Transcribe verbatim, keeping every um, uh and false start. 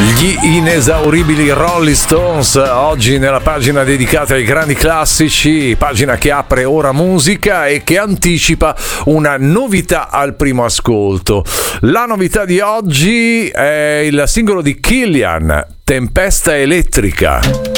Gli inesauribili Rolling Stones, oggi nella pagina dedicata ai grandi classici, pagina che apre Ora Musica e che anticipa una novità al primo ascolto. La novità di oggi è il singolo di Killian, Tempesta Elettrica.